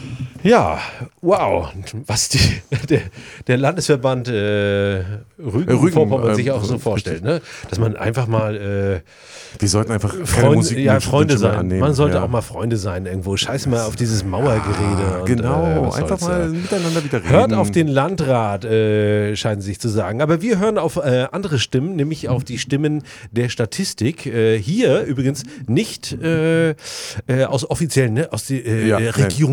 Ja, wow. Was der Landesverband Rügen-Vorpommern sich auch so vorstellt, ne? Dass man einfach mal die sollten einfach keine Freunde sein. Annehmen. Man sollte auch mal Freunde sein irgendwo. Scheiß mal auf dieses Mauergerede. Genau, und, einfach mal miteinander wieder reden. Hört auf den Landrat, scheinen sich zu sagen. Aber wir hören auf andere Stimmen, nämlich auf die Stimmen der Statistik. Hier übrigens nicht aus offiziellen, ne? Aus der Regierung.